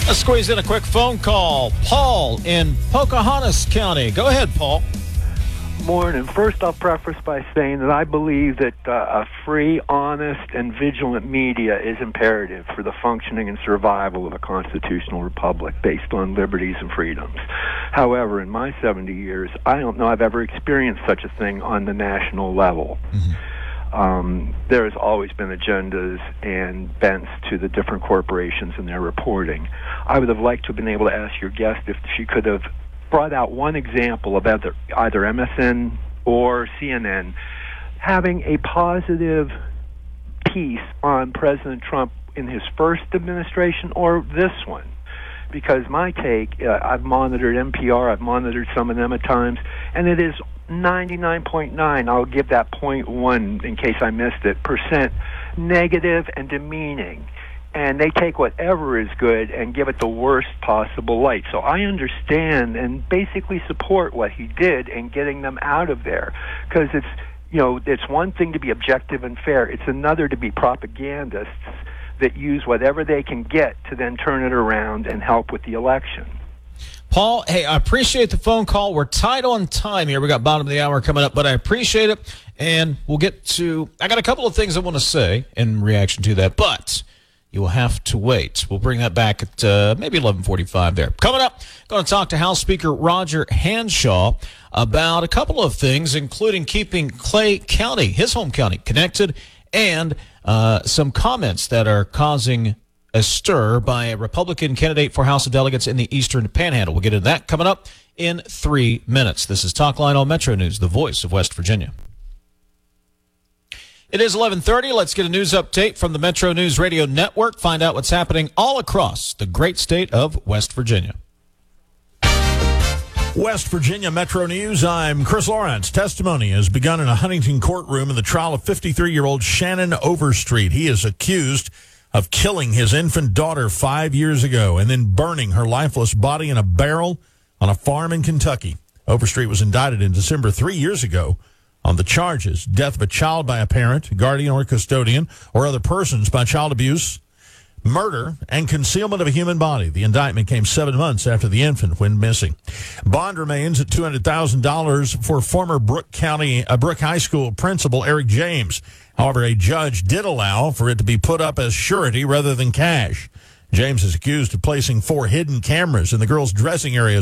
Let's squeeze in a quick phone call. Paul in Pocahontas County. Go ahead, Paul. Morning. First, I'll preface by saying that I believe that a free, honest, and vigilant media is imperative for the functioning and survival of a constitutional republic based on liberties and freedoms. However, in my 70 years, I don't know I've ever experienced such a thing on the national level. There has always been agendas and bents to the different corporations and their reporting. I would have liked to have been able to ask your guest if she could have brought out one example of either MSN or CNN having a positive piece on President Trump in his first administration or this one. Because my take, I've monitored NPR, I've monitored some of them at times, and it is 99.9, I'll give that 0.1 in case I missed it, percent negative and demeaning. And they take whatever is good and give it the worst possible light. So I understand and basically support what he did in getting them out of there. Because it's one thing to be objective and fair. It's another to be propagandists that use whatever they can get to then turn it around and help with the election. Paul, hey, I appreciate the phone call. We're tight on time here. We got bottom of the hour coming up, but I appreciate it. And we'll get to, I got a couple of things I want to say in reaction to that, but you will have to wait. We'll bring that back at maybe 11:45 there. Coming up, going to talk to House Speaker Roger Hanshaw about a couple of things, including keeping Clay County, his home county, connected, and some comments that are causing a stir by a Republican candidate for House of Delegates in the Eastern Panhandle. We'll get into that coming up in 3 minutes. This is Talkline on Metro News, the voice of West Virginia. It is 11:30. Let's get a news update from the Metro News Radio Network. Find out what's happening all across the great state of West Virginia. West Virginia Metro News, I'm Chris Lawrence. Testimony has begun in a Huntington courtroom in the trial of 53-year-old Shannon Overstreet. He is accused of killing his infant daughter 5 years ago and then burning her lifeless body in a barrel on a farm in Kentucky. Overstreet was indicted in December 3 years ago on the charges: death of a child by a parent, guardian, or custodian, or other persons by child abuse, murder, and concealment of a human body. The indictment came 7 months after the infant went missing. Bond remains at $200,000 for former Brooke High School principal Eric James. However, a judge did allow for it to be put up as surety rather than cash. James is accused of placing 4 hidden cameras in the girls' dressing areas